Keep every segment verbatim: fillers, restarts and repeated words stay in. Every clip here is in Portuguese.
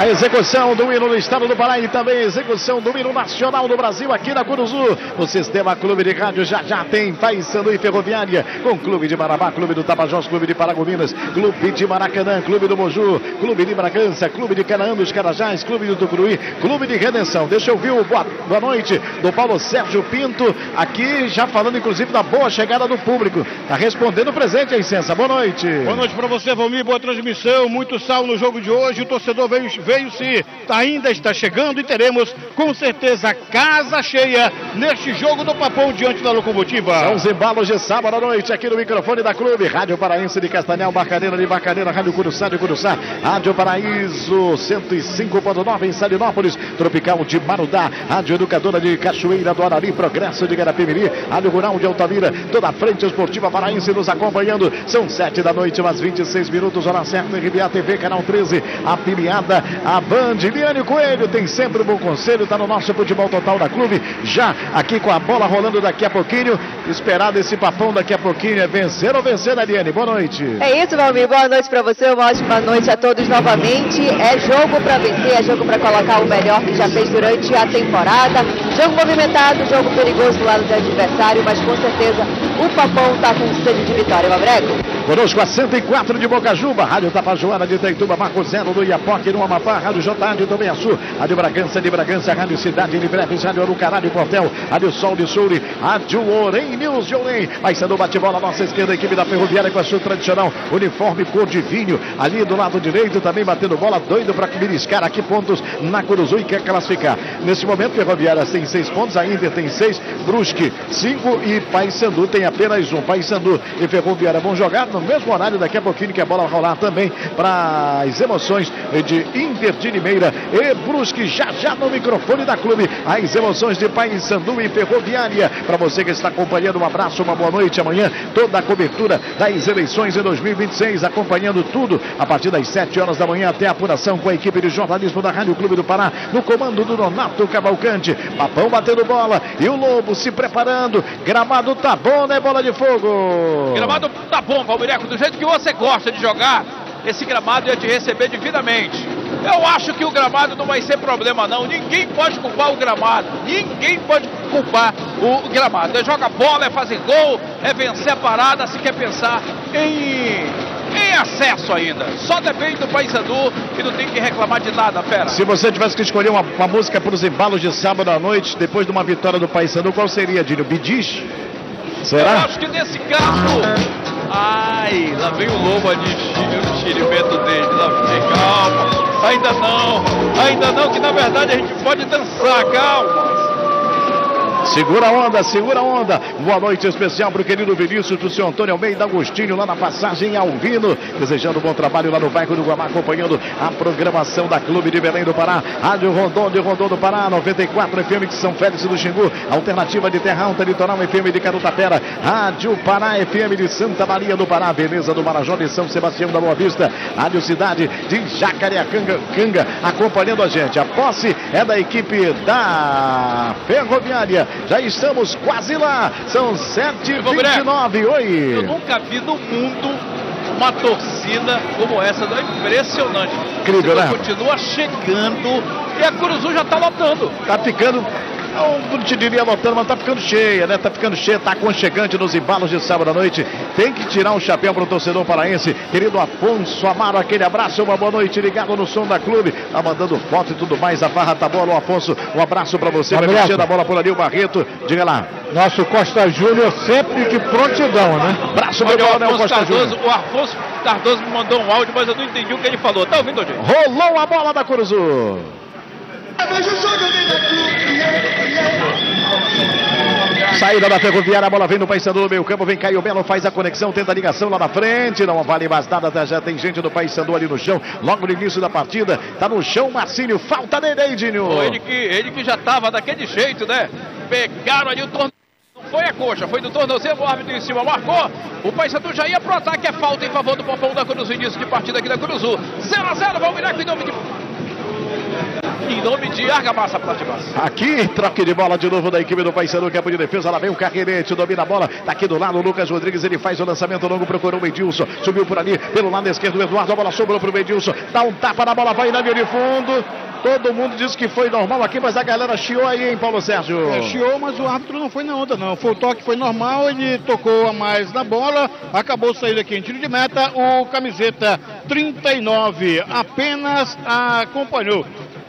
A execução do hino do estado do Pará e também a execução do hino nacional do Brasil aqui na Curuzu. O Sistema Clube de Rádio já já tem Paysandu e Ferroviária com Clube de Marabá, Clube do Tapajós, Clube de Paragominas, Clube de Maracanã, Clube do Moju, Clube de Bragança, Clube de Canaã dos Carajás, Clube do Tucuruí, Clube de Redenção. Deixa eu ouvir o boa, boa noite do Paulo Sérgio Pinto, aqui já falando inclusive da boa chegada do público. Tá respondendo o presente, a licença. Boa noite. Boa noite para você, Valmir. Boa transmissão, muito sal no jogo de hoje. O torcedor veio, veio sim, ainda está chegando e teremos com certeza casa cheia neste jogo do Papão diante da Locomotiva. São os embalos de sábado à noite aqui no microfone da Clube. Rádio Paraense de Castanhal, Barcadeira de Barcadeira, Rádio Curuçá de Curuçá, Rádio Paraíso cento e cinco ponto nove em Salinópolis, Tropical de Marudá, Rádio Educadora de Cachoeira do Arari, Progresso de Garapimiri, Rádio Rural de Altamira, toda a frente esportiva paraense nos acompanhando. São sete da noite, mais vinte e seis minutos, hora certa, R B A T V, canal treze, afiliada a Band. Liane Coelho tem sempre um bom conselho, está no nosso futebol total da Clube, já aqui com a bola rolando daqui a pouquinho. Esperado esse papão daqui a pouquinho é vencer ou vencer, Liane. Boa noite. É isso, Valmir. Boa noite para você, uma ótima noite a todos novamente. É jogo para vencer, é jogo para colocar o melhor que já fez durante a temporada. Jogo movimentado, jogo perigoso do lado do adversário, mas com certeza o Papão está com sede de vitória, Mabrego. Conosco a cento e quatro de Bocajuba, Rádio Tapajoara de Itaituba, Marco Zero do Iapoque no Amapá, Rádio J A de Tobiaçu, Rádio Bragança de Bragança, Rádio Cidade de Breves, Rádio Arucará de Portel, Rádio Sol de Souri, Rádio Orem News de Orem. Paysandu bate-bola, nossa esquerda, equipe da Ferroviária com a sua tradicional uniforme cor de vinho. Ali do lado direito também batendo bola, doido para beliscar aqui pontos na Curuzu e quer classificar. Nesse momento, Ferroviária tem seis pontos, a Inter tem seis, Brusque cinco e Paysandu tem apenas um. Paysandu e Ferroviária vão jogar no mesmo horário daqui a pouquinho, que a bola vai rolar também para as emoções de Inter de Limeira e Brusque, já já no microfone da Clube, as emoções de Paysandu e Ferroviária. Para você que está acompanhando, um abraço, uma boa noite. Amanhã toda a cobertura das eleições em dois mil e vinte e seis, acompanhando tudo a partir das sete horas da manhã até a apuração com a equipe de jornalismo da Rádio Clube do Pará, no comando do Donato Cavalcante. Papão batendo bola e o Lobo se preparando. Gramado tá bom, né, Bola de Fogo? Gramado tá bom, Valmireco, do jeito que você gosta de jogar, esse gramado ia te receber devidamente. Eu acho que o gramado não vai ser problema não, ninguém pode culpar o gramado, ninguém pode culpar o gramado. É jogar bola, é fazer gol, é vencer a parada, se quer pensar em, em acesso ainda. Só depende do Paysandu, que não tem que reclamar de nada, fera. Se você tivesse que escolher uma, uma música para os embalos de sábado à noite, depois de uma vitória do Paysandu, qual seria, Dinho? Bidiz? Será? Eu acho que nesse caso... Ai, lá vem o Lobo ali, o xerimento dele, lá vem, calma, ainda não, ainda não, que na verdade a gente pode dançar, calma. Segura a onda, segura a onda. Boa noite especial para o querido Vinícius, do seu Antônio Almeida Agostinho, lá na passagem Alvino, desejando um bom trabalho lá no bairro do Guamá, acompanhando a programação da Clube de Belém do Pará, Rádio Rondon de Rondon do Pará, noventa e quatro F M de São Félix do Xingu, Alternativa de Terra Alta, Litoral F M de Carutapera, Rádio Pará F M de Santa Maria do Pará, Beleza do Marajó de São Sebastião da Boa Vista, Rádio Cidade de Jacareacanga, Canga, acompanhando a gente. A posse é da equipe da Ferroviária. Já estamos quase lá, são sete e vinte e nove. Oi. Eu nunca vi no mundo uma torcida como essa, é impressionante. Incrível, né? Continua chegando e a Curuzu já está lotando. Tá ficando, eu não te diria lotando, mas tá ficando cheia, né? Tá ficando cheia, tá aconchegante nos embalos de sábado à noite. Tem que tirar um chapéu pro torcedor paraense. Querido Afonso Amaro, aquele abraço, uma boa noite, ligado no som da Clube. Tá mandando foto e tudo mais, a farra tá boa. Afonso, um abraço pra você. Vai mexer da bola por ali o Barreto, diga lá. Nosso Costa Júnior sempre de prontidão, né? Abraço pro Coronel Costa Júnior. O Afonso Cardoso me mandou um áudio, mas eu não entendi o que ele falou. Tá ouvindo, gente? Rolou a bola da Curuzu. Saída da Ferroviária, a bola vem no Paysandu no meio campo, vem Caio Belo, faz a conexão, tenta a ligação lá na frente, não vale mais nada, já tem gente do Paysandu ali no chão, logo no início da partida, tá no chão Marcílio, falta nele aí, Dinho. Ele que, ele que já tava daquele jeito, né? Pegaram ali o tornozelo, não foi a coxa, foi do tornozelo, o árbitro em cima marcou, o Paysandu já ia pro ataque, é falta em favor do Papão da Curuzu, início de partida aqui da Curuzu, zero a zero, Valmireco em nome de... em nome de Argamassa Platimas. Aqui, troque de bola de novo da equipe do Paysandu, campo de defesa, lá vem o Carreirete, domina a bola, tá aqui do lado o Lucas Rodrigues, ele faz o lançamento longo, procurou o Edilson, subiu por ali, pelo lado esquerdo o Eduardo, a bola sobrou pro Edilson, dá um tapa na bola, vai na linha de fundo. Todo mundo disse que foi normal aqui, mas a galera chiou aí, hein, Paulo Sérgio? É, chiou, mas o árbitro não foi na onda, não. Foi o toque, foi normal, ele tocou a mais na bola, acabou saindo aqui em tiro de meta, o camiseta trinta e nove apenas acompanhou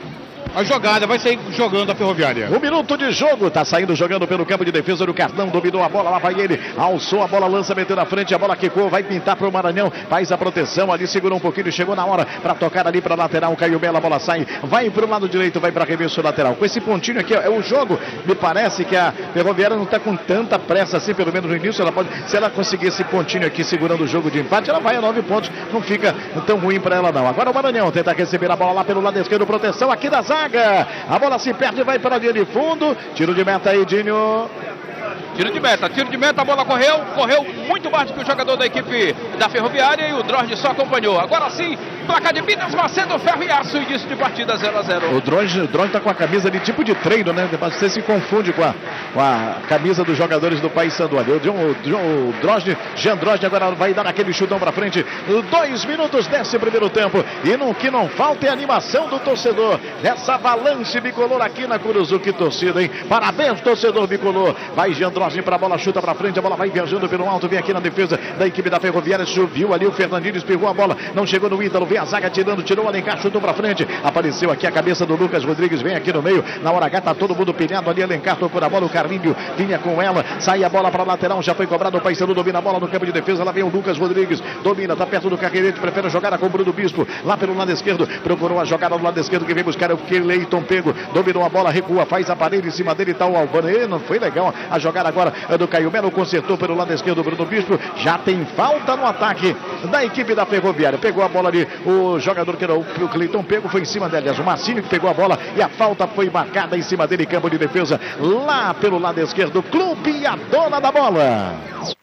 a jogada, vai sair jogando a Ferroviária. Um minuto de jogo, tá saindo jogando pelo campo de defesa do Cartão, dominou a bola, lá vai ele, alçou a bola, lança, meteu na frente, a bola quicou, vai pintar pro Maranhão, faz a proteção ali, segurou um pouquinho, chegou na hora pra tocar ali pra lateral, caiu bela, a bola sai, vai pro lado direito, vai pra arremesso lateral. Com esse pontinho aqui, ó, é o jogo, me parece que a Ferroviária não tá com tanta pressa assim, pelo menos no início, ela pode, se ela conseguir esse pontinho aqui segurando o jogo de empate, ela vai a nove pontos, não fica tão ruim pra ela não. Agora o Maranhão tenta receber a bola lá pelo lado esquerdo, proteção aqui da zaga. A bola se perde, vai para a linha de fundo. Tiro de meta aí, Dinho. Tiro de meta, tiro de meta, a bola correu, correu muito mais do que o jogador da equipe da Ferroviária e o Drosd só acompanhou. Agora sim, placa de Minas, Macedo, Ferro e Aço, início de partida zero a zero. O Drosd, o Drosd tá com a camisa de tipo de treino, né? Você se confunde com a, com a camisa dos jogadores do Paysandu. O, o, o Drosd, Jean Drosd agora vai dar aquele chutão pra frente. Dois minutos desse primeiro tempo. E no que não falta é a animação do torcedor. Essa avalanche bicolor aqui na Curuzu, que torcida, hein? Parabéns, torcedor bicolor. Vai Jean Drosd pra bola, chuta pra frente, a bola vai viajando pelo alto, vem aqui na defesa da equipe da Ferroviária, subiu ali o Fernandinho, espirrou a bola, não chegou no Ítalo, vem a zaga tirando, tirou o Alencar, chutou pra frente, apareceu aqui a cabeça do Lucas Rodrigues, vem aqui no meio, na hora H tá todo mundo pilhado ali, Alencar tocou na bola, o Carlinho vinha com ela, sai a bola pra lateral, já foi cobrado, o Paysandu domina a bola no campo de defesa, lá vem o Lucas Rodrigues, domina, tá perto do Carreirete, prefere jogar com o Bruno Bispo, lá pelo lado esquerdo, procurou a jogada do lado esquerdo, que vem buscar o Cleiton Pego, dominou a bola, recua, faz a parede em cima dele, tá o Albano, e não foi legal a jogada agora do Caio Melo, consertou pelo lado esquerdo o Bruno Bispo, já tem falta no ataque da equipe da Ferroviária, pegou a bola ali, o jogador que era o Cleiton Pego, foi em cima dele, aliás, o Marcinho que pegou a bola e a falta foi marcada em cima dele, campo de defesa, lá pelo lado esquerdo, Clube e a dona da bola.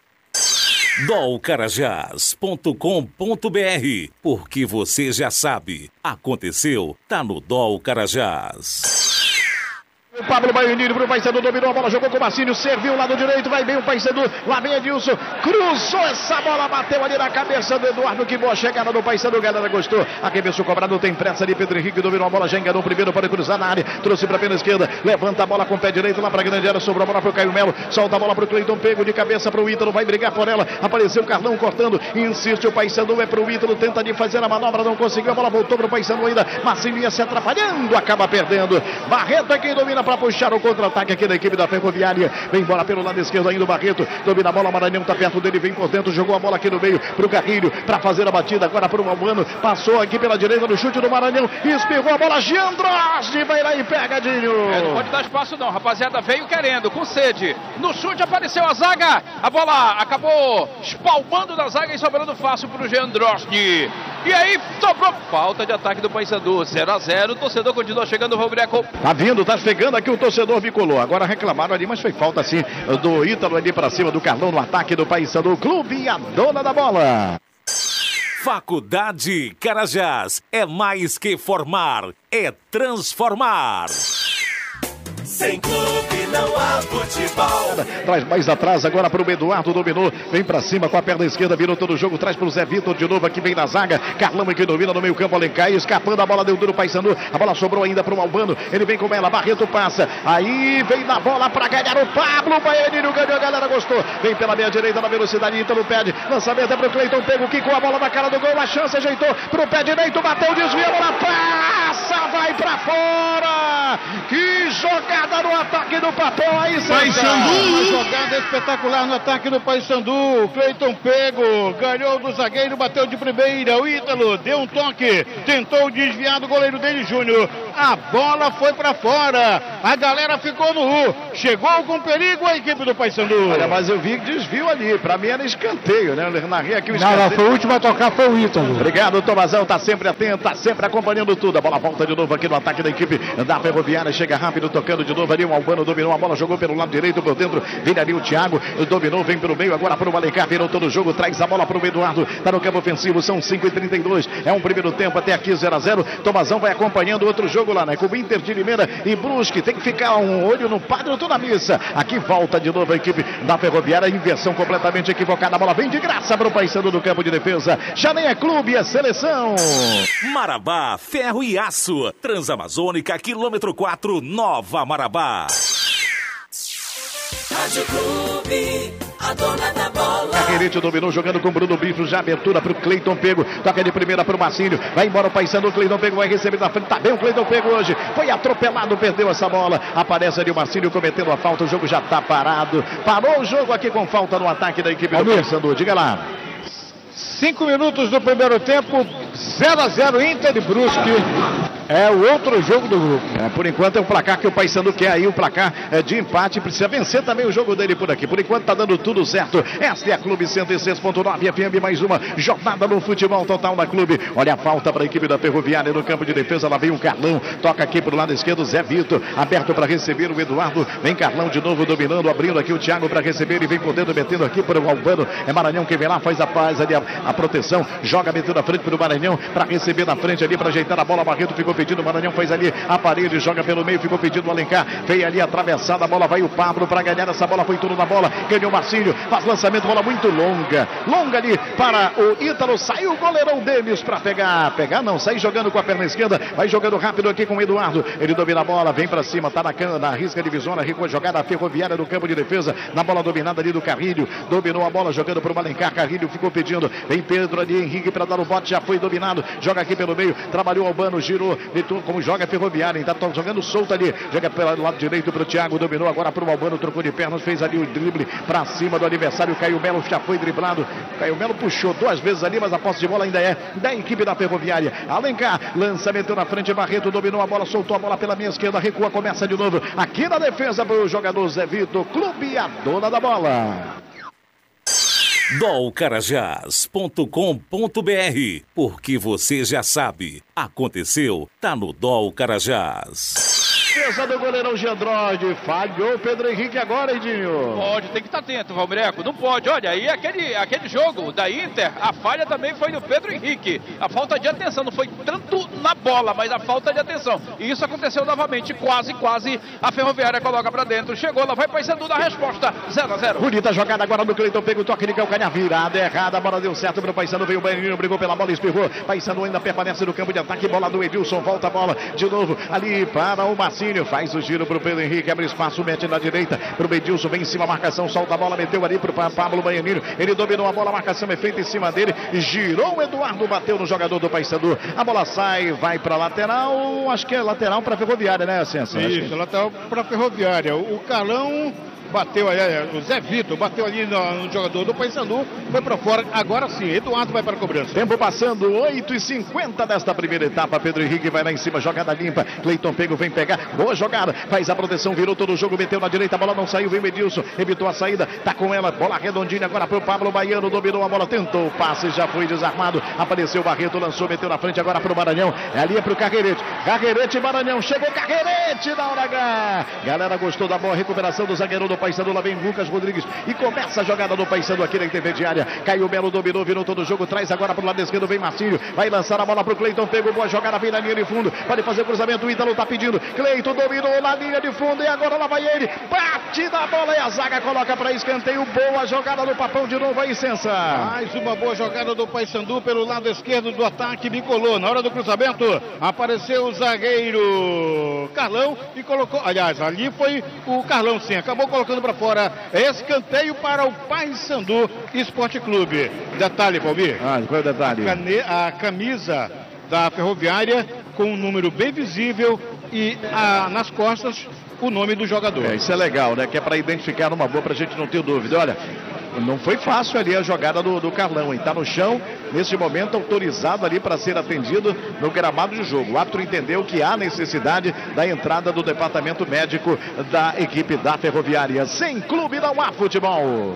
dol carajás ponto com ponto br, porque você já sabe, aconteceu, tá no Dol Carajás. O Pablo Baianini pro Paysandu, dominou a bola, jogou com o Marcinho, serviu o lado direito, vai bem o Paysandu, lá vem Edilson, cruzou essa bola, bateu ali na cabeça do Eduardo, que boa chegada do Paysandu, galera gostou, arremesso cobrado, tem pressa ali, Pedro Henrique dominou a bola, já enganou o primeiro para cruzar na área, trouxe pra pena esquerda, levanta a bola com o pé direito lá pra grande área, sobrou a bola pro Caio Melo, solta a bola pro Cleiton Pego, de cabeça pro Ítalo, vai brigar por ela, apareceu o Carlão cortando, insiste o Paysandu, é pro Ítalo, tenta de fazer a manobra, não conseguiu, a bola voltou pro Paysandu ainda, Marcinho ia se atrapalhando, acaba perdendo, Barreto é quem domina pra puxar o contra-ataque aqui da equipe da Ferroviária, vem embora pelo lado esquerdo ainda o Barreto, domina a bola, Maranhão tá perto dele, vem por dentro, jogou a bola aqui no meio pro Carrilho, pra fazer a batida agora pro Albano, passou aqui pela direita no chute do Maranhão, espirrou a bola, Jean Drosd, vai lá e pega, Dinho. É, não pode dar espaço não, rapaziada, veio querendo, com sede, no chute apareceu a zaga, a bola acabou espalmando da zaga e sobrando fácil pro Jean Drosd, e aí sobrou falta de ataque do Paysandu, zero a zero, o torcedor continua chegando, o Rubreco. Tá vindo, tá chegando aqui o torcedor bicolor, agora reclamaram ali, mas foi falta sim do Ítalo ali pra cima do Carlão no ataque do Paysandu, Clube e a dona da bola. Faculdade Carajás, é mais que formar, é transformar. Sem clube não há futebol. Traz mais atrás agora para o Eduardo, dominou, vem para cima com a perna esquerda, virou todo o jogo, traz para o Zé Vitor de novo, aqui vem na zaga, Carlão que domina no meio campo, Alencar, escapando a bola, deu duro Paysandu, a bola sobrou ainda para o Albano, ele vem com ela, Barreto passa, aí vem na bola para ganhar o Pablo Baianini, ganhou, a galera gostou, vem pela meia direita na velocidade, Ítalo pede, lançamento é para o Cleiton Pego, quicou a bola na cara do gol, a chance, ajeitou para o pé direito, bateu, desvia, a bola passa, vai para fora, que jogada no ataque do Papão aí, Paysandu, uma jogada espetacular no ataque do Paysandu, Cleiton Pego, ganhou do zagueiro, bateu de primeira, o Ítalo deu um toque, tentou desviar do goleiro dele, Júnior, a bola foi pra fora, a galera ficou no U, chegou com perigo a equipe do Paysandu. Olha, mas eu vi desvio ali, pra mim era escanteio, né, eu narrei aqui o escanteio. Não, não, foi o último a tocar, foi o Ítalo. Obrigado, Tomazão, tá sempre atento, tá sempre acompanhando tudo, a bola volta de novo aqui no ataque da equipe da Ferroviária, chega rápido, tocando de novo ali, o Albano dominou a bola, jogou pelo lado direito, por dentro, vem ali o Thiago, dominou, vem pelo meio, agora para o Alencar, virou todo o jogo, traz a bola para o Eduardo, tá no campo ofensivo, são cinco e trinta e dois, é um primeiro tempo até aqui zero a zero, Tomazão vai acompanhando outro jogo jogo lá, né? Com o Inter de Limeira e Brusque. Tem que ficar um olho no padre ou na missa. Aqui volta de novo a equipe da Ferroviária. Inversão completamente equivocada. A bola vem de graça para o Paysandu do campo de defesa. Já nem é clube, é seleção. Marabá, ferro e aço. Transamazônica, quilômetro quatro, Nova Marabá. Rádio Clube, a dona da bola. Carrerete dominou, jogando com Bruno Bicho. Já abertura para o Cleiton Pego. Toca de primeira para o Marcinho. Vai embora o Paysandu. O Cleiton Pego vai receber na frente. Tá bem o Cleiton Pego hoje. Foi atropelado, perdeu essa bola. Aparece ali o Marcinho cometendo a falta. O jogo já tá parado. Parou o jogo aqui com falta no ataque da equipe do Paysandu. Diga lá. Cinco minutos do primeiro tempo, zero a zero Inter e Brusque. É o outro jogo do grupo. É, por enquanto é o placar que o Paysandu quer aí, o placar é de empate, precisa vencer também o jogo dele por aqui. Por enquanto tá dando tudo certo. Esta é a Clube cento e seis ponto nove F M, mais uma jornada no futebol total da Clube. Olha a falta para a equipe da Ferroviária no campo de defesa, lá vem o Carlão, toca aqui pro lado esquerdo, Zé Vitor, aberto para receber o Eduardo, vem Carlão de novo dominando, abrindo aqui o Thiago para receber e vem por dentro, metendo aqui para o Albano, é Maranhão quem vem lá, faz a paz ali, a, a proteção, joga metendo na frente para o Maranhão, para receber na frente ali, para ajeitar a bola, Barreto ficou pedindo, o Maranhão faz ali a parede, joga pelo meio, ficou pedindo o Alencar, veio ali atravessada, a bola vai o Pablo para ganhar essa bola, foi tudo na bola, ganhou o Marcinho, faz lançamento, bola muito longa, longa ali para o Ítalo, saiu o goleirão deles para pegar, pegar não, sai jogando com a perna esquerda, vai jogando rápido aqui com o Eduardo, ele domina a bola, vem para cima, tá na cana, na risca divisória, recua jogada a Ferroviária no campo de defesa, na bola dominada ali do Carrilho, dominou a bola, jogando para o Alencar, Carrilho ficou pedindo, vem Pedro ali, Henrique para dar o bote, já foi dominado, joga aqui pelo meio, trabalhou Albano, girou, Vitor, como joga a Ferroviária, então tá jogando solto ali, joga pelo lado direito para o Thiago, dominou agora para o Albano, trocou de pernas, fez ali o drible para cima do adversário, Caio Melo já foi driblado, Caio Melo puxou duas vezes ali, mas a posse de bola ainda é da equipe da Ferroviária. Alencar, lançamento na frente, Barreto dominou a bola, soltou a bola pela minha esquerda, recua, começa de novo, aqui na defesa para o jogador Zé Vitor, Clube a dona da bola. dol carajás ponto com ponto br, porque você já sabe, aconteceu, tá no Dol Carajás. Defesa do goleirão Giandrade, falhou o Pedro Henrique agora, Edinho. Pode, tem que estar atento, Valmireco, não pode. Olha, aí aquele, aquele jogo da Inter, a falha também foi do Pedro Henrique. A falta de atenção, não foi tanto na bola, mas a falta de atenção. E isso aconteceu novamente, quase, quase a Ferroviária coloca pra dentro. Chegou, lá vai Paysandu na resposta, zero a zero. Bonita jogada agora do Cleiton, pega o toque de calcanhar, virada errada, a bola deu certo para o Paysandu, veio o Baianinho, brigou pela bola, espirrou. Paysandu ainda permanece no campo de ataque, bola do Edilson, volta a bola de novo ali para o Marcinho, faz o giro para o Pedro Henrique, abre espaço, mete na direita para o Edilson, vem em cima, marcação, solta a bola, meteu ali para o Pablo Baianinho, ele dominou a bola, a marcação é feita em cima dele, girou o Eduardo, bateu no jogador do Paysandu, a bola sai, vai para lateral, acho que é lateral para a Ferroviária, né, Ascenso? Isso, lateral para a Ferroviária. O Carlão bateu ali, o Zé Vitor bateu ali no, no jogador do Paysandu, foi para fora, agora sim, Eduardo vai para a cobrança. Tempo passando, oito e cinquenta desta primeira etapa, Pedro Henrique vai lá em cima, jogada limpa, Cleiton Pego vem pegar, boa jogada, faz a proteção, virou todo o jogo, meteu na direita, a bola não saiu, vem o Edilson, evitou a saída, tá com ela, bola redondinha agora para o Pablo Baiano, dominou a bola, tentou o passe, já foi desarmado, apareceu o Barreto, lançou, meteu na frente agora para o Maranhão, ali é para o Carrerete, Carrerete Maranhão, chegou Carrerete na hora H, galera gostou da boa recuperação do zagueiro do Paysandu, lá vem Lucas Rodrigues e começa a jogada do Paysandu aqui na intermediária. Caio Melo dominou, virou todo o jogo, traz agora para o lado esquerdo, vem Marcinho, vai lançar a bola para o Cleiton, pegou boa jogada, vem na linha de fundo, pode fazer cruzamento, o Ítalo tá pedindo, Cleiton dominou na linha de fundo e agora lá vai ele, bate na bola e a zaga coloca para escanteio, boa jogada do Papão de novo aí, Sensa. Mais uma boa jogada do Paysandu pelo lado esquerdo do ataque, bicolou, na hora do cruzamento, apareceu o zagueiro Carlão e colocou, aliás, ali foi o Carlão sim, acabou colocando para fora. Escanteio para o Paysandu Esporte Clube. Detalhe, Palmir. Ah, qual é o detalhe? A, cane... a camisa da Ferroviária com um número bem visível e a... nas costas o nome do jogador. É, isso é legal, né? Que é para identificar numa boa, pra gente não ter dúvida. Olha, não foi fácil ali a jogada do, do Carlão, hein? Tá no chão, nesse momento autorizado ali para ser atendido no gramado de jogo. O árbitro entendeu que há necessidade da entrada do departamento médico da equipe da Ferroviária. Sem clube não há futebol.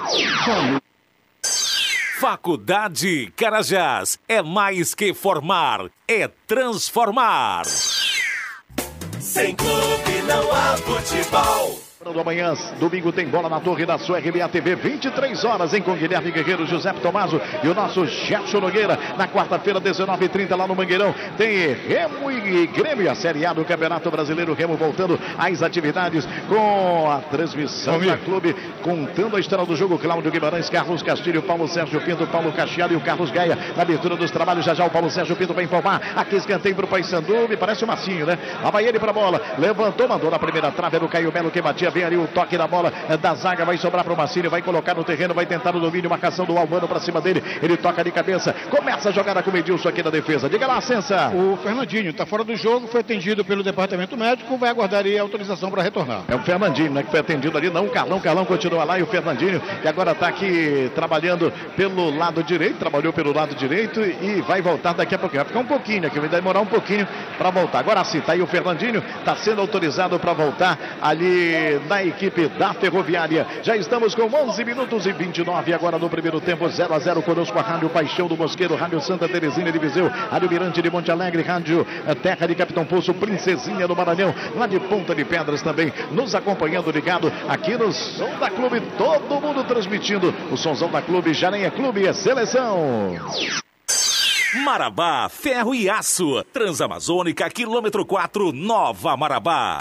Faculdade Carajás é mais que formar, é transformar. Sem clube não há futebol. do amanhã, domingo tem bola na torre da sua R B A T V, vinte e três horas, hein, com Guilherme Guerreiro, Giuseppe Tomaso e o nosso Gerson Nogueira. Na quarta-feira, dezenove e trinta, lá no Mangueirão, tem Remo e Grêmio, a Série A do Campeonato Brasileiro. Remo voltando às atividades com a transmissão da clube, contando a história do jogo. Cláudio Guimarães, Carlos Castilho, Paulo Sérgio Pinto, Paulo Cacheado e o Carlos Gaia na abertura dos trabalhos. Já já o Paulo Sérgio Pinto vai informar. Aqui escanteio para o Paysandu, me parece o Massinho, né? Lá vai ele para a bola, levantou, mandou na primeira trave, era o Caio Melo que batia, vem ali o toque da bola da zaga, vai sobrar para o Massinho, vai colocar no terreno, vai tentar o domínio, marcação do Albano para cima dele, ele toca de cabeça, começa a jogada com o Edilson aqui na defesa. Diga lá, Sensa. O Fernandinho está fora do jogo, foi atendido pelo departamento médico, vai aguardar aí a autorização para retornar. É o Fernandinho, né, que foi atendido ali, não o Carlão, Carlão continua lá e o Fernandinho, que agora está aqui trabalhando pelo lado direito, trabalhou pelo lado direito e vai voltar daqui a pouquinho. Vai ficar um pouquinho aqui, vai demorar um pouquinho para voltar. Agora sim, tá aí o Fernandinho, está sendo autorizado para voltar ali na equipe da Ferroviária. Já estamos com onze minutos e vinte e nove agora no primeiro tempo, zero a zero conosco a Rádio Paixão do Mosqueiro, Rádio Santa Terezinha de Viseu, Rádio Mirante de Monte Alegre, Rádio Terra de Capitão Poço, Princesinha do Maranhão, lá de Ponta de Pedras também, nos acompanhando ligado aqui no Som da Clube, todo mundo transmitindo o Somzão da Clube, Jarenha Clube e Seleção. Marabá, ferro e aço, Transamazônica, quilômetro quatro, Nova Marabá.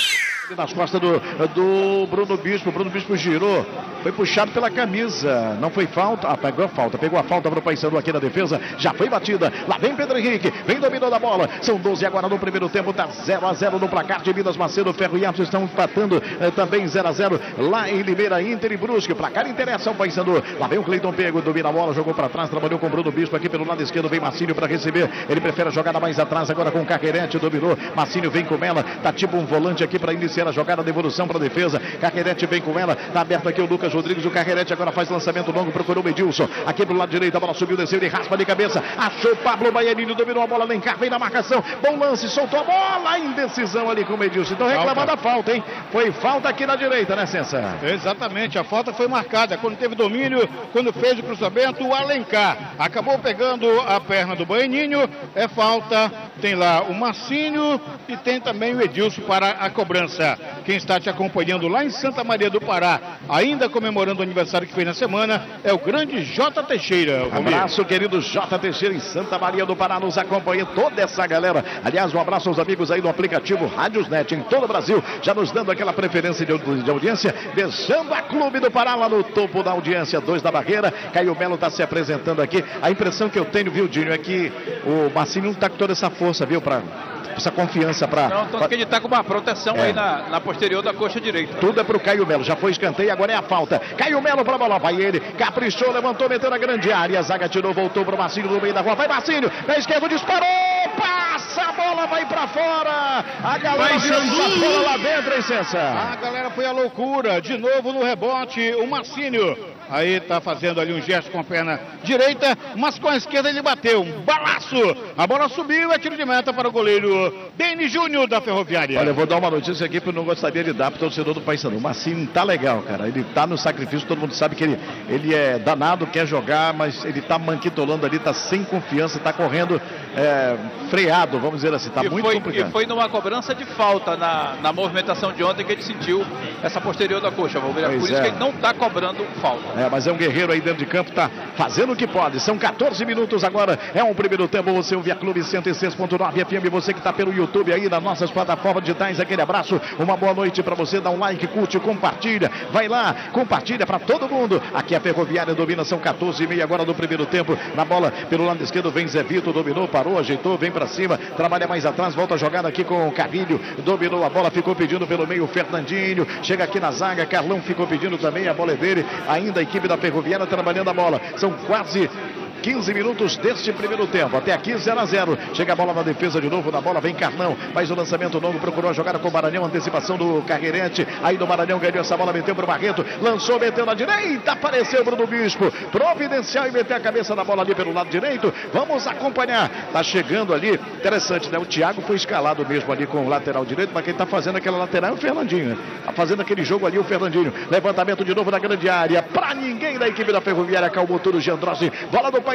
Nas costas do, do Bruno Bispo, Bruno Bispo girou, foi puxado pela camisa, não foi falta, ah, pegou a falta, pegou a falta para o Paysandu aqui na defesa, já foi batida, lá vem Pedro Henrique, vem dominando a bola, são doze agora no primeiro tempo, tá zero a zero no placar de Minas Macedo, Ferro e Aço estão empatando eh, também zero a zero lá em Limeira, Inter e Brusque, placar interessa ao Paysandu, lá vem o Cleiton Pego, domina a bola, jogou para trás, trabalhou com o Bruno Bispo aqui pelo lado esquerdo, vem Marcinho para receber, ele prefere a jogada mais atrás agora com o Carquerete, dominou, Marcinho vem com ela, tá tipo um volante aqui para iniciar a jogada de evolução para a defesa. Carquerete vem com ela, tá aberto aqui o Lucas Rodrigues, o Carquerete agora faz lançamento longo, procurou o Edilson, aqui pro lado direito, a bola subiu, desceu, ele raspa de cabeça, achou Pablo Baianini, dominou a bola, Lencar, vem na marcação, bom lance, soltou a bola, indecisão ali com o Edilson, então reclamando a falta, hein? Foi falta aqui na direita, né, Sensa? Exatamente, a falta foi marcada, quando teve domínio, quando fez o cruzamento, o Alencar acabou pegando a perna do Baianinho, é falta, tem lá o Massinho e tem também o Edilson para a cobrança. Quem está te acompanhando lá em Santa Maria do Pará, ainda comemorando o aniversário que fez na semana, é o grande J. Teixeira. Abraço, querido J. Teixeira em Santa Maria do Pará, nos acompanha toda essa galera. Aliás, um abraço aos amigos aí do aplicativo Rádiosnet em todo o Brasil, já nos dando aquela preferência de, de audiência, deixando a Clube do Pará lá no topo da audiência, dois da barreira. Caio Melo está se apresentando aqui. A impressão que eu tenho, viu, Dinho, é que o Marcinho não está com toda essa força, viu, para essa confiança para... Não, tanto pra... que ele está com uma proteção é. aí na, na posterior da coxa direita. Tudo é pro Caio Melo, já foi escanteio, agora é a falta. Caio Melo para a bola, vai ele, caprichou, levantou, meteu na grande área, a zaga tirou, voltou pro Marcinho no meio da rua, vai Marcinho, na esquerda disparou, passa a bola, vai para fora, a galera virou essa bola lá dentro, hein, Cessa? A galera foi a loucura, de novo no rebote, o Marcinho, aí tá fazendo ali um gesto com a perna direita, mas com a esquerda ele bateu, um balaço, a bola subiu, é tiro de meta para o goleiro Denis Júnior da Ferroviária. Olha, eu vou dar uma notícia aqui que eu não gostaria de dar para o torcedor do Paysandu. O Marcinho tá legal, cara. Ele tá no sacrifício, todo mundo sabe que ele, ele é danado, quer jogar, mas ele tá manquitolando ali, tá sem confiança, tá correndo é, freado, vamos dizer assim, tá e muito foi, complicado. E foi numa cobrança de falta na, na movimentação de ontem que ele sentiu essa posterior da coxa, vamos ver. Por isso é. que ele não tá cobrando falta. É, mas é um guerreiro aí dentro de campo, tá fazendo o que pode. São quatorze minutos agora, é um primeiro tempo. Você ouve a Clube cento e seis ponto nove F M, você que tá pelo YouTube aí nas nossas plataformas digitais, aquele abraço, uma boa noite para você, dá um like, curte, compartilha, vai lá, compartilha para todo mundo. Aqui a Ferroviária domina, são quatorze e meia agora do primeiro tempo, na bola pelo lado esquerdo vem Zé Vitor, dominou, parou, ajeitou, vem para cima, trabalha mais atrás, volta a jogada aqui com o Carrilho, dominou a bola, ficou pedindo pelo meio o Fernandinho, chega aqui na zaga, Carlão ficou pedindo também, a bola é dele, ainda a equipe da Ferroviária trabalhando a bola, são quase quinze minutos deste primeiro tempo, até aqui zero a zero, chega a bola na defesa de novo, na bola vem Carlão, faz o lançamento longo, procurou a jogada com o Maranhão, antecipação do Carquerete, aí do Maranhão ganhou essa bola, meteu pro Barreto, lançou, meteu na direita, apareceu Bruno Bispo, providencial e meteu a cabeça da bola ali pelo lado direito, vamos acompanhar, tá chegando ali, interessante, né, o Thiago foi escalado mesmo ali com o lateral direito, mas quem tá fazendo aquela lateral é o Fernandinho, né? Tá fazendo aquele jogo ali o Fernandinho, levantamento de novo na grande área, pra ninguém da equipe da Ferroviária, calmou tudo o Giandrossi, bola do pai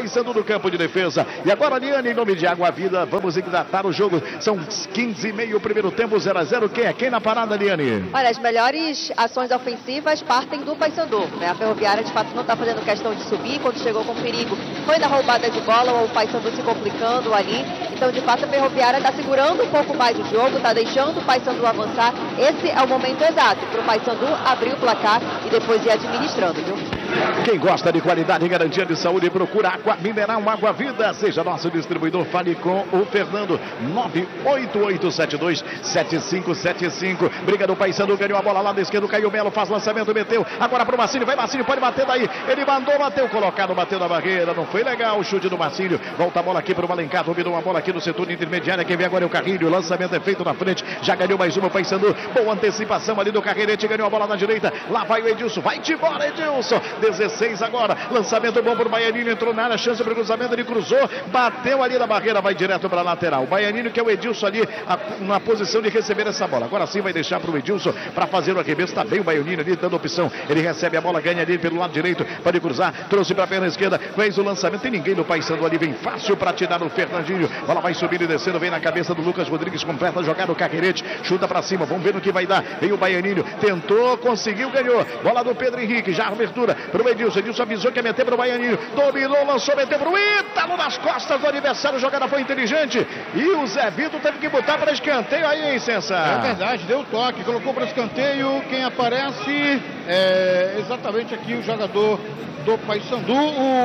Paysandu no campo de defesa. E agora, Liane, em nome de Água Vida, vamos hidratar o jogo. São quinze e meio, o primeiro tempo, zero a zero. Quem é quem na parada, Liane? Olha, as melhores ações ofensivas partem do Paysandu, né? A Ferroviária, de fato, não está fazendo questão de subir. Quando chegou com perigo, foi na roubada de bola, o Paysandu se complicando ali. Então, de fato, a Ferroviária está segurando um pouco mais o jogo, está deixando o Paysandu avançar. Esse é o momento exato para o Paysandu abrir o placar e depois ir administrando, viu? Quem gosta de qualidade e garantia de saúde, procura Água Mineral, Água Vida. Seja nosso distribuidor, fale com o Fernando. nove oito oito sete dois sete cinco sete cinco. Briga do Paysandu, ganhou a bola lá da esquerda, Caio Melo faz lançamento, meteu. Agora pro Marcinho, vai Marcinho, pode bater daí. Ele mandou, bateu, colocado, bateu na barreira. Não foi legal o chute do Marcinho. Volta a bola aqui pro Malencar, dominou uma bola aqui no setor intermediário. Quem vem agora é o Carrilho. O lançamento é feito na frente. Já ganhou mais uma o Paysandu. Boa antecipação ali do Carreirete, ganhou a bola na direita. Lá vai o Edilson, vai-te embora, Edilson. dezesseis agora, lançamento bom pro Baianinho, entrou na área, chance para o cruzamento, ele cruzou, bateu ali na barreira, vai direto para a lateral. O Baianinho, que é o Edilson ali, a, na posição de receber essa bola. Agora sim vai deixar para o Edilson para fazer o arremesso. Está bem o Baianinho ali, dando opção. Ele recebe a bola, ganha ali pelo lado direito, pode cruzar, trouxe para a perna esquerda, fez o lançamento. Tem ninguém no Paysandu ali, vem fácil para tirar o Fernandinho. Bola vai subindo e descendo, vem na cabeça do Lucas Rodrigues, completa a jogada, o Carreirete, chuta para cima, vamos ver no que vai dar. Vem o Baianinho, tentou, conseguiu, ganhou. Bola do Pedro Henrique, já a abertura para o Edilson. Edilson avisou que ia meter para o Baianinho, dominou, lançou, meteu para o Ítalo nas costas do adversário, a jogada foi inteligente e o Zé Vitor teve que botar para escanteio aí, hein, Sensa? É verdade, deu toque, colocou para escanteio. Quem aparece é exatamente aqui o jogador do Paysandu,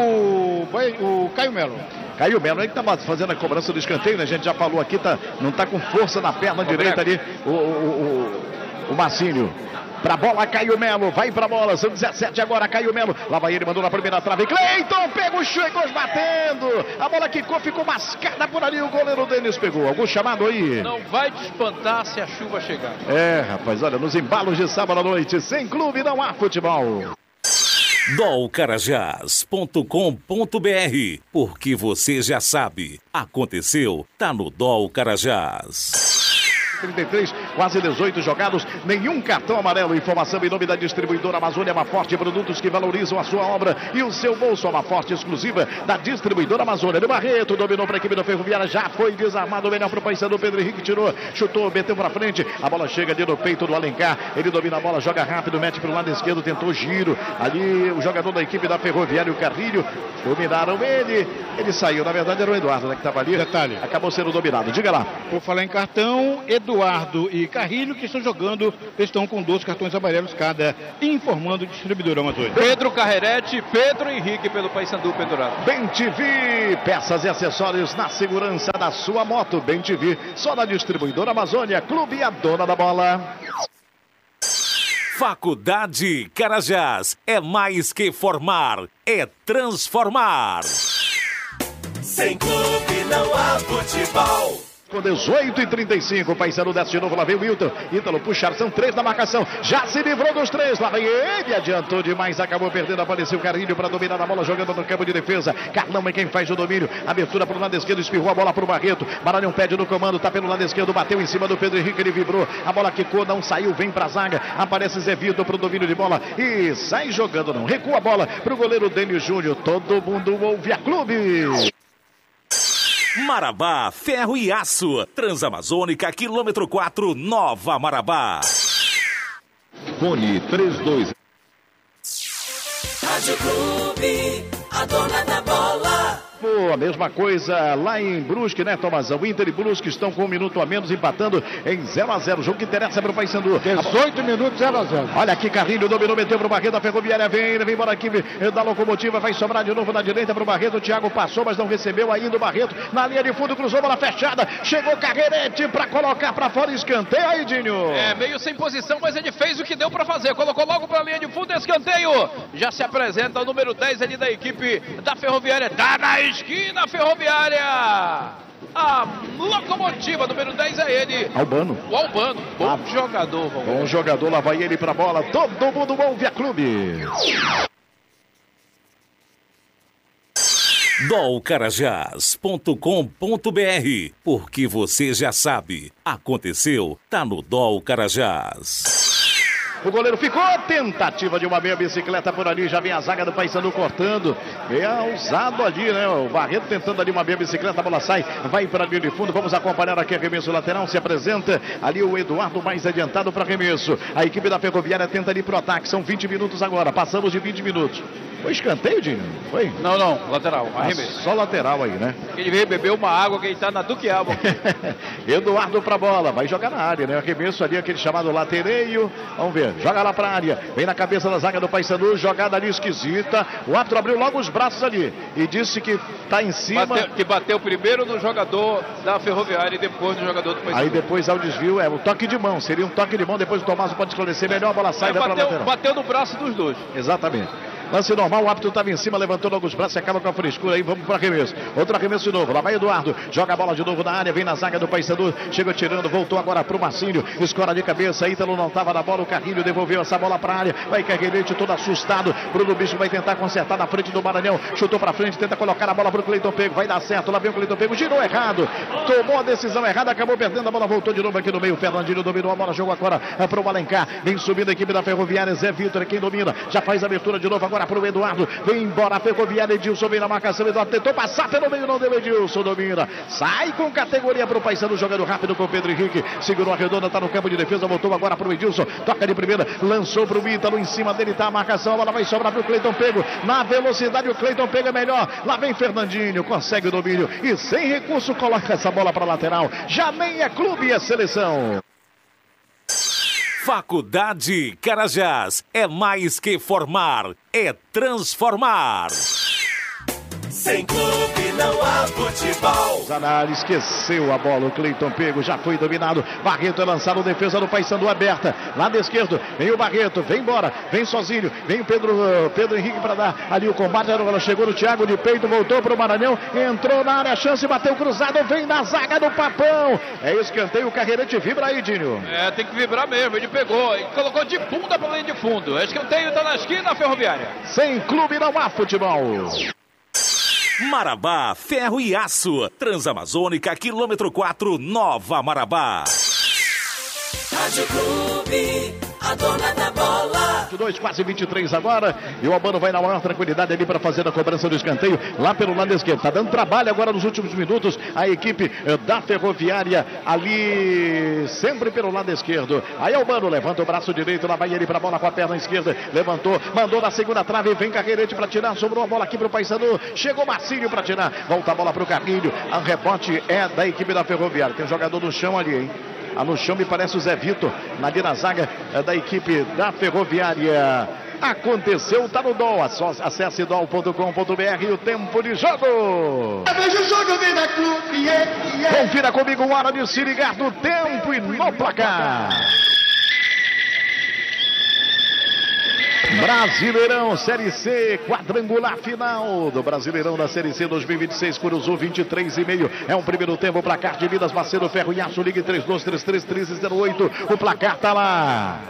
o, o Caio Melo. Caio Melo, ele que estava fazendo a cobrança do escanteio, né? A gente já falou aqui, tá, não está com força na perna direita ali, o, o, o, o Marcinho. Pra bola, Caio Melo, vai pra bola, são dezessete agora, Caio Melo, lá vai ele, mandou na primeira trave, Cleiton, pega o chegou batendo, a bola quicou, ficou mascada por ali, o goleiro Denis pegou, algum chamado aí? Não vai te espantar se a chuva chegar. É, rapaz, olha, nos embalos de sábado à noite, sem clube não há futebol. dol carajás ponto com ponto br, porque você já sabe, aconteceu, tá no Dol Carajás. trinta e três, quase dezoito jogados, nenhum cartão amarelo. Informação em nome da distribuidora Amazônia Amaforte, produtos que valorizam a sua obra e o seu bolso. Amaforte, exclusiva da distribuidora Amazônia. Do Barreto, dominou para a equipe da Ferroviária, já foi desarmado, melhor para o Paysandu. Pedro Henrique tirou, chutou, meteu para frente, a bola chega ali no peito do Alencar, ele domina a bola, joga rápido, mete para o lado esquerdo, tentou giro, ali o jogador da equipe da Ferroviária, o Carrilho, dominaram ele, ele saiu, na verdade era o Eduardo, né, que estava ali, detalhe, acabou sendo dominado, diga lá. Por falar em cartão, Eduardo e Carrilho, que estão jogando, estão com dois cartões amarelos cada, informando o distribuidor Amazônia. Pedro Carreirete, Pedro Henrique pelo Paysandu pendurado. Bem T V, peças e acessórios na segurança da sua moto. Bem T V, só na distribuidora Amazônia, clube a dona da bola. Faculdade Carajás, é mais que formar, é transformar. Sem clube não há futebol. Com dezoito e trinta e cinco, o Paysandu desce de novo, lá vem o Wilton, Ítalo puxar, são três na marcação, já se livrou dos três, lá vem ele, adiantou demais, acabou perdendo, apareceu o Carrilho para dominar a bola, jogando no campo de defesa, Carlão é quem faz o domínio, abertura para o lado esquerdo, espirrou a bola para o Barreto, Maranhão pede no comando, tá pelo lado esquerdo, bateu em cima do Pedro Henrique, ele vibrou, a bola quicou, não saiu, vem para a zaga, aparece Zé Vitor para o domínio de bola e sai jogando, não, recua a bola para o goleiro Dênio Júnior, todo mundo ouve a clube. Marabá, ferro e aço. Transamazônica, quilômetro quatro, Nova Marabá. Fone trinta e dois. Rádio Clube, a dona da bola. A mesma coisa lá em Brusque, né, Tomazão? Inter e Brusque estão com um minuto a menos, empatando em zero a zero. O jogo que interessa para o Paysandu. dezoito minutos, zero a zero. Olha aqui, Carrilho dominou, meteu para o Barreto, a Ferroviária vem, vem embora aqui da locomotiva, vai sobrar de novo na direita para o Barreto. O Thiago passou, mas não recebeu ainda o Barreto. Na linha de fundo, cruzou, bola fechada. Chegou Carreirete para colocar para fora, escanteio aí, Dinho. É, meio sem posição, mas ele fez o que deu para fazer. Colocou logo para a linha de fundo, escanteio. Já se apresenta o número dez ali da equipe da Ferroviária. Tá na esquina, Ferroviária. A locomotiva número dez é ele. Albano. O Albano. Bom ah, jogador. Vamos bom ver. jogador, lá vai ele pra bola. Todo mundo ouve a clube. dol carajás ponto com ponto br, porque você já sabe, aconteceu, tá no Dol Carajás. o goleiro ficou, tentativa de uma meia bicicleta por ali, já vem a zaga do Paysandu cortando, é ousado ali, né, o Barreto tentando ali uma meia bicicleta, a bola sai, vai para a linha de fundo, vamos acompanhar aqui arremesso lateral, se apresenta ali o Eduardo mais adiantado para arremesso, a equipe da Ferroviária tenta ali pro ataque, são vinte minutos agora, passamos de vinte minutos. Foi escanteio, Dinho? Foi? Não, não, lateral, arremesso. Ah, só lateral aí, né? Ele veio beber uma água, que ele tá na Duquiaba. Eduardo pra bola, vai jogar na área, né? Arremesso ali, aquele chamado latereio. Vamos ver, joga lá pra área. Vem na cabeça da zaga do Paysandu, jogada ali esquisita. O árbitro abriu logo os braços ali e disse que tá em cima. Bateu, que bateu primeiro no jogador da Ferroviária e depois no jogador do Paysandu. Aí depois ao desvio, é o toque de mão. Seria um toque de mão, depois o Tomás pode esclarecer melhor, a bola sai da lateral. Bateu no braço dos dois. Exatamente. Lance normal, o árbitro estava em cima, levantou logo os braços e acaba com a frescura aí, vamos para arremesso. Outro arremesso de novo, lá vai Eduardo, joga a bola de novo na área, vem na zaga do Paysandu, chegou tirando, voltou agora pro Marcinho, escora de cabeça, Ítalo não estava na bola, o Carrinho devolveu essa bola para a área, vai Cargueirete todo assustado, Bruno Bicho vai tentar consertar na frente do Maranhão, chutou para frente, tenta colocar a bola pro Cleiton Pego, vai dar certo, lá vem o Cleiton Pego, girou errado, tomou a decisão errada, acabou perdendo a bola, voltou de novo aqui no meio, Fernandinho dominou a bola, jogou agora pro Alencar, vem subindo a equipe da Ferroviária, Zé Vitor é quem domina, já faz a abertura de novo agora pro Eduardo, vem embora a Ferroviária, Edilson vem na marcação, Eduardo tentou passar pelo meio, não deu, Edilson domina, sai com categoria pro Paysandu, jogando rápido com o Pedro Henrique, segurou a redonda, tá no campo de defesa, voltou agora pro Edilson, toca de primeira, lançou pro Ítalo, em cima dele tá a marcação, a bola vai sobrar pro Cleiton Pego, na velocidade o Cleiton Pego é melhor, lá vem Fernandinho, consegue o domínio e sem recurso coloca essa bola pra lateral, já nem é clube, é seleção. Faculdade Carajás, é mais que formar, é transformar. Sem clube não há futebol. Zanari esqueceu a bola, o Cleiton Pego já foi dominado, Barreto é lançado, defesa do Paysandu aberta, lado esquerdo, vem o Barreto, vem embora, vem sozinho, vem o Pedro, Pedro Henrique para dar ali o combate, ela chegou no Thiago de peito, voltou para o Maranhão, entrou na área, chance, bateu cruzado, vem na zaga do Papão, é escanteio, o Carreirete vibra aí, Dinho. É, tem que vibrar mesmo, ele pegou, ele colocou de bunda para linha de fundo, é escanteio, tá na esquina, Ferroviária. Sem clube não há futebol. Marabá, ferro e aço. Transamazônica, quilômetro quatro, Nova Marabá. Rádio Clube, a dona da bola. vinte e dois, quase vinte e três agora. E o Albano vai na maior tranquilidade ali para fazer a cobrança do escanteio lá pelo lado esquerdo. Tá dando trabalho agora nos últimos minutos a equipe da Ferroviária ali sempre pelo lado esquerdo. Aí Albano levanta o braço direito, lá vai ele para a bola com a perna esquerda. Levantou, mandou na segunda trave, vem Carreirete para tirar, sobrou a bola aqui pro Paysandu. Chegou Marcinho para tirar, volta a bola pro Carrinho. O rebote é da equipe da Ferroviária. Tem um jogador no chão ali, hein? Ah, no chão me parece o Zé Vitor, ali na zaga é, da equipe da Ferroviária. Aconteceu, tá no D O L. Acesse D O L ponto com ponto B R e o tempo de jogo. Veja o jogo, vem da Clube. Yeah, yeah. Confira comigo, hora de se ligar no tempo e no placar. Brasileirão Série C, quadrangular final do Brasileirão da Série C dois mil e vinte e seis, Curuzu vinte e três e meio. É um primeiro tempo, placar de Minas, Macedo, Ferro e Aço, ligue três dois três três, três zero oito. O placar tá lá.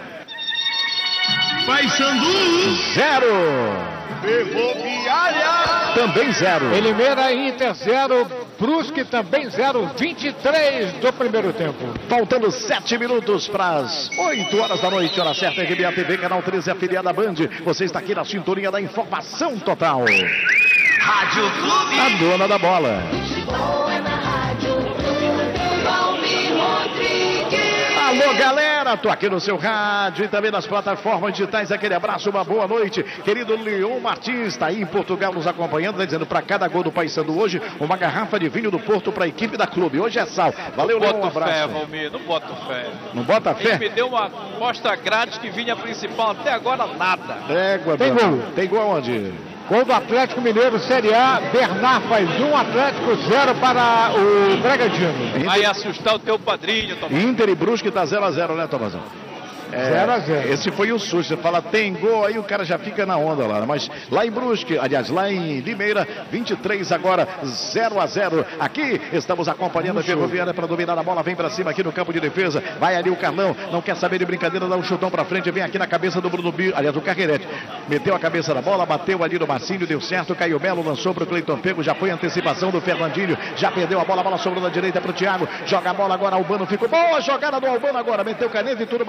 Paysandu Zero. Ferroviária Também zero. Limeira Inter zero, Brusque também zero, vinte e três do primeiro tempo. Faltando sete minutos para as oito horas da noite, hora certa, R B A T V, canal treze, afiliada Band. Você está aqui na sintonia da informação total. Rádio Clube, A dona da bola. futebol é na Rádio Clube. Valmir Rodrigues. Alô, galera, tô aqui no seu rádio e também nas plataformas digitais. Aquele abraço, uma boa noite. Querido Leon Martins, está aí em Portugal nos acompanhando, tá dizendo para cada gol do Paysandu hoje, uma garrafa de vinho do Porto para a equipe da Clube. Hoje é sal. Valeu, Leon, um Boto abraço. fé, Valmir, não boto fé. Não bota Ele fé? me deu uma amostra grátis que vinha principal, até agora nada. Égua, Tem dona. gol. Tem gol onde? Gol do Atlético Mineiro, Série A, Bernard faz um, Atlético zero para o Bragantino. Vai assustar o teu padrinho, Tomás. Inter e Brusque tá zero a zero, né, Tomazão? É, zero a zero. Esse foi o susto. Você fala, tem gol, aí o cara já fica na onda lá. Mas lá em Brusque, aliás, lá em Limeira, vinte e três agora, zero a zero. Aqui estamos acompanhando a Ferroviária para dominar a bola. Vem para cima aqui no campo de defesa. Vai ali o Carlão, não quer saber de brincadeira, dá um chutão para frente. Vem aqui na cabeça do Bruno Bi, aliás, do Carreirete. Meteu a cabeça na bola, bateu ali no Marcinho, deu certo. Caio Melo lançou para o Cleiton Pego. Já foi antecipação do Fernandinho. Já perdeu a bola, a bola sobrou da direita para o Thiago. Joga a bola agora, Albano ficou. Boa jogada do Albano agora. Meteu caneta e tudo, mas agora foi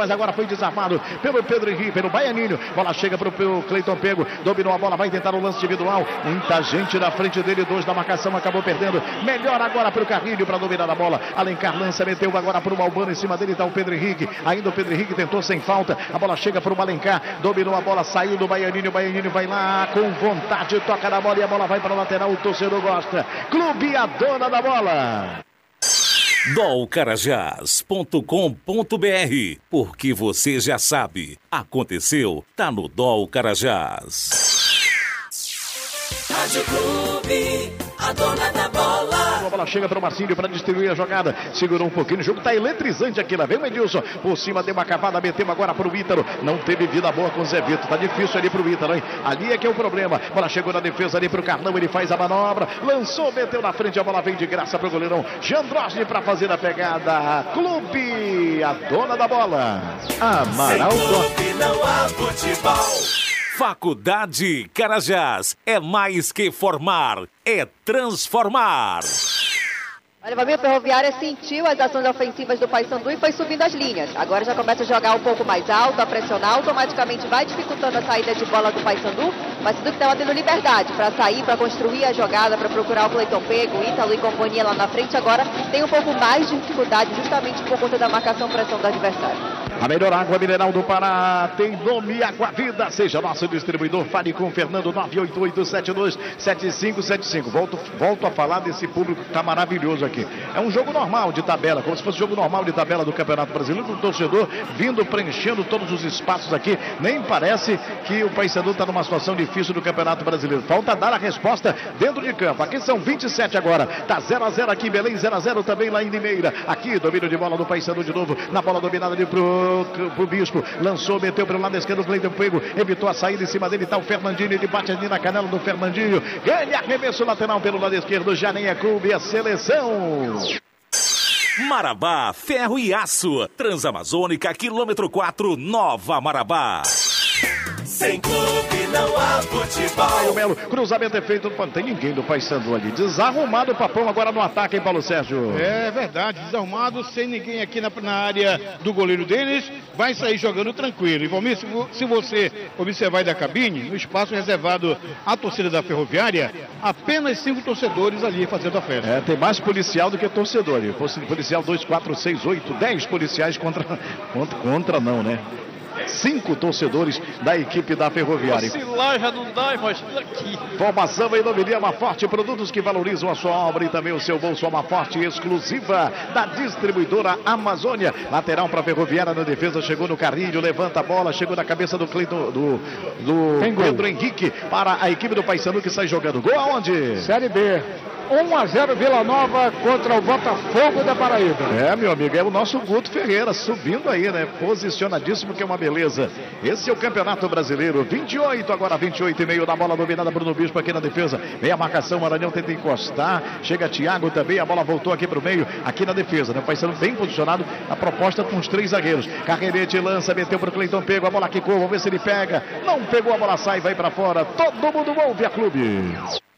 desarmado pelo Pedro Henrique, pelo Baianinho. Bola chega para o Cleiton Pego, dominou a bola, vai tentar o lance individual. Muita gente na frente dele, dois da marcação, acabou perdendo. Melhor agora para o Carrilho para dominar a bola. Alencar lança, meteu agora para o Albano, em cima dele está o Pedro Henrique. Ainda o Pedro Henrique tentou sem falta. A bola chega para o Alencar, dominou a bola, saiu do Baianinho. O Baianinho vai lá com vontade, toca na bola e a bola vai para o lateral. O torcedor gosta. Clube, a dona da bola. dol carajás ponto com ponto br, porque você já sabe, aconteceu, tá no Dol Carajás. Rádio Clube, a dona da bola. A bola chega para o Marcinho para distribuir a jogada. Segurou um pouquinho, o jogo está eletrizante aqui. Lá vem o Edilson, por cima deu uma cavada, meteu agora para o Ítalo. Não teve vida boa com o Zé Vitor. Tá difícil ali para o Ítalo, hein? Ali é que é o problema. A bola chegou na defesa ali para o Carlão, ele faz a manobra, lançou, meteu na frente, a bola vem de graça para o goleirão Jandrosne para fazer a pegada. Clube, a dona da bola. Amaral. Sem clube não há futebol. Faculdade Carajás, é mais que formar, é transformar. Olha, o Ferroviária sentiu as ações ofensivas do Paysandu e foi subindo as linhas. Agora já começa a jogar um pouco mais alto, a pressionar, automaticamente vai dificultando a saída de bola do Paysandu. O Paysandu que estava tendo liberdade para sair, para construir a jogada, para procurar o Cleiton Pego, o Ítalo e companhia lá na frente. Agora tem um pouco mais de dificuldade, justamente por conta da marcação-pressão do adversário. A melhor água mineral do Pará tem nome Água Vida. Seja nosso distribuidor. Fale com o Fernando, nove oito oito sete dois sete cinco sete cinco. Volto, volto a falar desse público que está maravilhoso aqui. É um jogo normal de tabela, como se fosse jogo normal de tabela do Campeonato Brasileiro. O torcedor vindo, preenchendo todos os espaços aqui. Nem parece que o Paysandu está numa situação difícil do Campeonato Brasileiro. Falta dar a resposta dentro de campo. Aqui são vinte e sete agora. Está zero a zero aqui em Belém, zero a zero também lá em Limeira. Aqui, domínio de bola do Paysandu de novo. Na bola dominada ali pro pro Bispo, lançou, meteu pelo lado esquerdo, o Cleiton Pego, evitou a saída, em cima dele está o Fernandinho, ele bate ali na canela do Fernandinho, ganha arremesso lateral pelo lado esquerdo, já nem é clube, é seleção. Marabá, ferro e aço, Transamazônica, quilômetro quatro, Nova Marabá. Sem clube não há futebol. O Melo, cruzamento é feito, não tem ninguém do Paysandu ali. Desarrumado o Papão agora no ataque, hein, Paulo Sérgio? É verdade, desarrumado, sem ninguém aqui na, na área do goleiro deles. Vai sair jogando tranquilo. E Valmir, se, se você observar da cabine, no espaço reservado à torcida da Ferroviária, apenas cinco torcedores ali fazendo a festa. É, tem mais policial do que torcedor. Policial dois, quatro, seis, oito, dez policiais contra, contra, contra não, né? Cinco torcedores da equipe da Ferroviária. Se lá já não dá, imagina aqui. Formação em nome de Amaforte, produtos que valorizam a sua obra e também o seu bolso. Amaforte, exclusiva da distribuidora Amazônia. Lateral para a Ferroviária na defesa, chegou no Carrilho, levanta a bola, chegou na cabeça do Cleiton, do, do Pedro Henrique para a equipe do Paysandu que sai jogando. Gol aonde? Série B. um a zero Vila Nova contra o Botafogo da Paraíba. É, meu amigo, é o nosso Guto Ferreira subindo aí, né? Posicionadíssimo, que é uma beleza. Esse é o Campeonato Brasileiro. vinte e oito, agora vinte e oito e meio da bola dominada. Bruno Bispo aqui na defesa. Vem a marcação, Maranhão tenta encostar. Chega Thiago também, a bola voltou aqui para o meio, aqui na defesa, né? O Paysandu bem posicionado. A proposta com os três zagueiros. Carreirete lança, meteu para o Cleiton Pego. A bola quicou, vamos ver se ele pega. Não pegou, a bola sai, vai para fora. Todo mundo ouve a clube.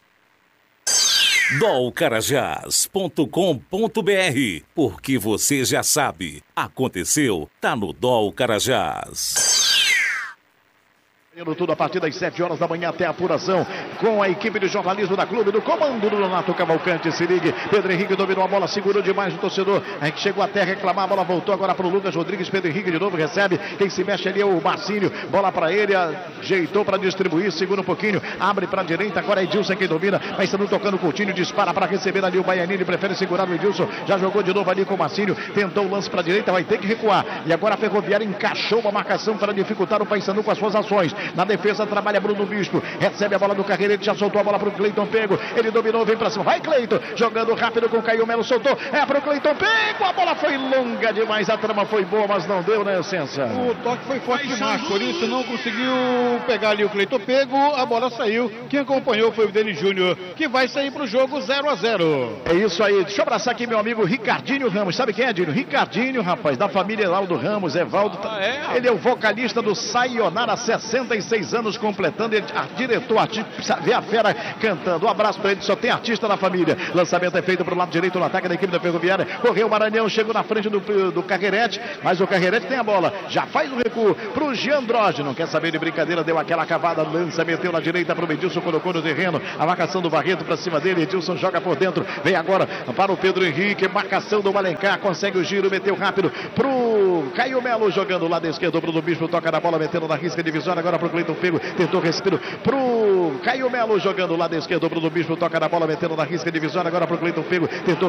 dol carajás ponto com ponto br, porque você já sabe, aconteceu, tá no Dol Carajás. Tudo a partir das sete horas da manhã até a apuração com a equipe de jornalismo da clube, do comando do Donato Cavalcante. Se ligue, Pedro Henrique dominou a bola, segurou demais o torcedor, a gente chegou até reclamar, a bola voltou agora para o Lucas Rodrigues. Pedro Henrique de novo recebe, quem se mexe ali é o Marcinho, bola para ele, ajeitou para distribuir, segura um pouquinho, abre para a direita, agora é Edilson quem domina, mas estando tocando o Coutinho, dispara para receber ali o Baianinho, ele prefere segurar o Edilson, já jogou de novo ali com o Marcinho, tentou o lance para a direita, vai ter que recuar, e agora a Ferroviária encaixou uma marcação para dificultar o Paysandu com as suas ações. Na defesa trabalha Bruno Bispo, recebe a bola do Carreirete, já soltou a bola pro Cleiton Pego, ele dominou, vem pra cima, vai Cleiton, jogando rápido com o Caio Melo, soltou, é pro Cleiton Pego, a bola foi longa demais, a trama foi boa, mas não deu, né, Sensa? O toque foi forte demais, por isso não conseguiu pegar ali o Cleiton Pego, a bola saiu, quem acompanhou foi o Denis Júnior, que vai sair pro jogo zero a zero. É isso aí, deixa eu abraçar aqui meu amigo Ricardinho Ramos, sabe quem é, Dino? Ricardinho, rapaz, da família Laudo Ramos, Evaldo, ah, é? Ele é o vocalista do Sayonara sessenta sessenta e seis anos completando. Ele, a diretor, a, vê a fera cantando. Um abraço para ele, só tem artista na família. Lançamento é feito para o lado direito no ataque da equipe da Ferroviária. Correu o Maranhão, chegou na frente do, do Carrerete, mas o Carrerete tem a bola. Já faz o recuo para o Jean Droge. Não quer saber de brincadeira, deu aquela cavada, lança, meteu na direita para o Edilson, colocou no terreno. A marcação do Barreto para cima dele. Edilson joga por dentro. Vem agora para o Pedro Henrique. Marcação do Malencar. Consegue o giro, meteu rápido para o Caio Melo jogando lado esquerdo. O Bruno Bispo toca na bola, metendo na risca divisória. Agora para o Cleiton Pego. Tentou respiro para o Caio Melo jogando lado esquerdo. O Bruno Bispo toca na bola, metendo na risca divisória. Agora para o Cleiton Pego. Tentou